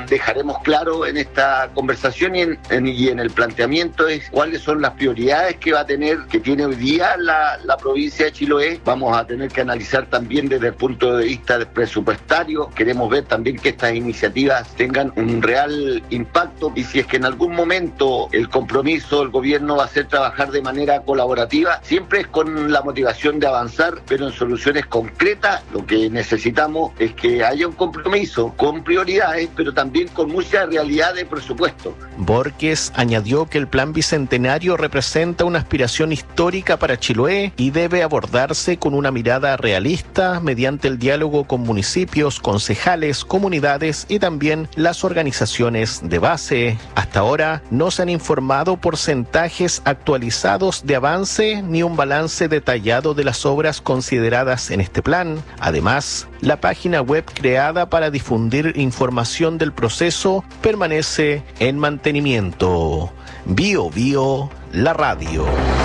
dejaremos claro en esta conversación y en el planteamiento es cuáles son las prioridades que tiene hoy día la provincia de Chiloé. Vamos a tener que analizar también desde el punto de vista presupuestario. Queremos ver también que estas iniciativas tengan un real impacto y si es que en algún momento el compromiso del gobierno va a ser trabajar de manera colaborativa, siempre es con la motivación de avanzar, pero en soluciones concretas. Lo que necesitamos es que haya un compromiso con prioridades, pero también con mucha realidad de presupuesto. Borges añadió que el Plan Bicentenario representa una aspiración histórica para Chiloé y debe abordarse con una mirada realista mediante el diálogo con municipios, concejales, comunidades y también las organizaciones de base. Hasta ahora no se han informado porcentajes actualizados de avance ni un balance detallado de las obras consideradas en este plan. Además, la página web creada para difundir información del proceso permanece en mantenimiento. BioBio, la radio.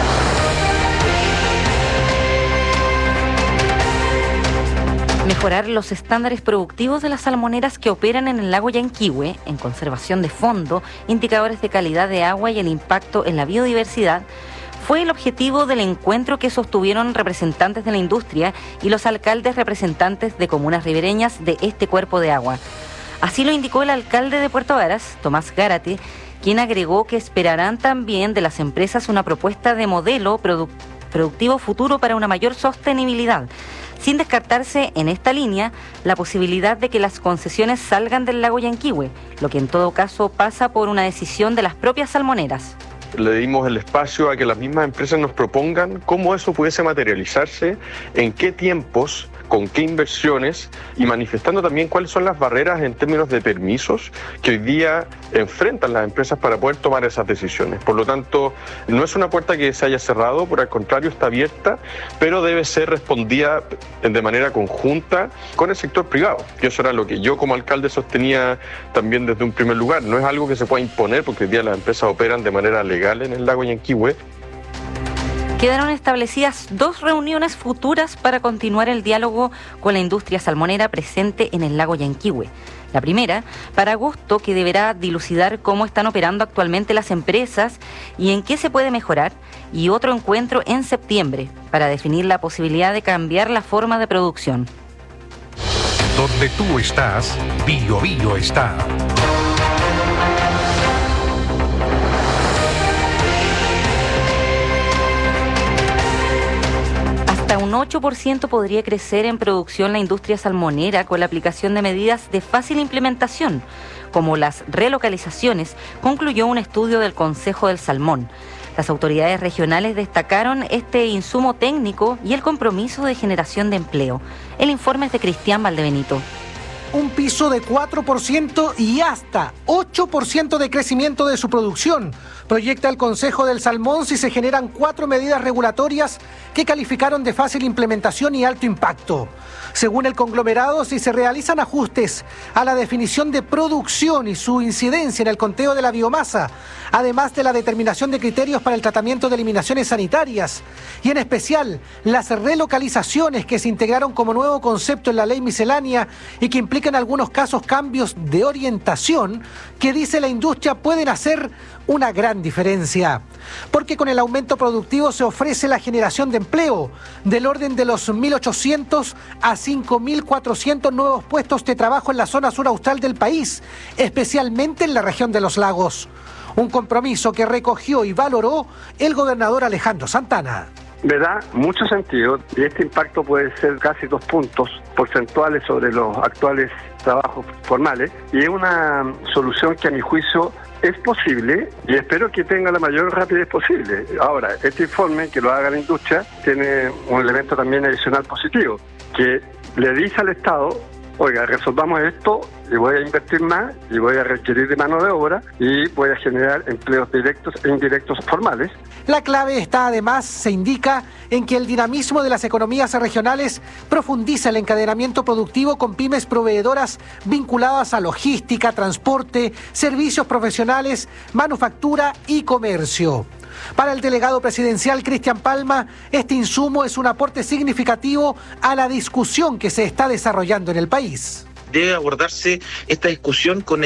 Mejorar los estándares productivos de las salmoneras que operan en el lago Yanquihue, en conservación de fondo, indicadores de calidad de agua y el impacto en la biodiversidad, fue el objetivo del encuentro que sostuvieron representantes de la industria y los alcaldes representantes de comunas ribereñas de este cuerpo de agua. Así lo indicó el alcalde de Puerto Varas, Tomás Gárate, quien agregó que esperarán también de las empresas una propuesta de modelo productivo futuro para una mayor sostenibilidad, sin descartarse en esta línea la posibilidad de que las concesiones salgan del lago Yanquihue, lo que en todo caso pasa por una decisión de las propias salmoneras. Le dimos el espacio a que las mismas empresas nos propongan cómo eso pudiese materializarse, en qué tiempos, con qué inversiones y manifestando también cuáles son las barreras en términos de permisos que hoy día enfrentan las empresas para poder tomar esas decisiones. Por lo tanto, no es una puerta que se haya cerrado, por el contrario está abierta, pero debe ser respondida de manera conjunta con el sector privado. Y eso era lo que yo como alcalde sostenía también desde un primer lugar. No es algo que se pueda imponer porque hoy día las empresas operan de manera legal en el lago Yanquihue. Quedaron establecidas 2 reuniones futuras para continuar el diálogo con la industria salmonera presente en el lago Yanquihue. La primera, para agosto, que deberá dilucidar cómo están operando actualmente las empresas y en qué se puede mejorar, y otro encuentro en septiembre, para definir la posibilidad de cambiar la forma de producción. Donde tú estás, BioBio está. Hasta un 8% podría crecer en producción la industria salmonera con la aplicación de medidas de fácil implementación, como las relocalizaciones, concluyó un estudio del Consejo del Salmón. Las autoridades regionales destacaron este insumo técnico y el compromiso de generación de empleo. El informe es de Cristian Valdebenito. Un piso de 4% y hasta 8% de crecimiento de su producción, proyecta el Consejo del Salmón si se generan 4 medidas regulatorias que calificaron de fácil implementación y alto impacto. Según el conglomerado, si se realizan ajustes a la definición de producción y su incidencia en el conteo de la biomasa, además de la determinación de criterios para el tratamiento de eliminaciones sanitarias, y en especial las relocalizaciones que se integraron como nuevo concepto en la ley miscelánea y que implican en algunos casos cambios de orientación que dice la industria pueden hacer una gran diferencia. Porque con el aumento productivo se ofrece la generación de empleo del orden de los 1.800 a 5.400 nuevos puestos de trabajo en la zona sur austral del país, especialmente en la región de los lagos. Un compromiso que recogió y valoró el gobernador Alejandro Santana. Me da mucho sentido y este impacto puede ser casi 2 puntos porcentuales sobre los actuales trabajos formales y es una solución que a mi juicio es posible y espero que tenga la mayor rapidez posible. Ahora, este informe que lo haga la industria tiene un elemento también adicional positivo, que le dice al Estado: oiga, resolvamos esto y voy a invertir más y voy a requerir de mano de obra y voy a generar empleos directos e indirectos formales. La clave está además, se indica, en que el dinamismo de las economías regionales profundiza el encadenamiento productivo con pymes proveedoras vinculadas a logística, transporte, servicios profesionales, manufactura y comercio. Para el delegado presidencial Cristian Palma, este insumo es un aporte significativo a la discusión que se está desarrollando en el país. Debe abordarse esta discusión con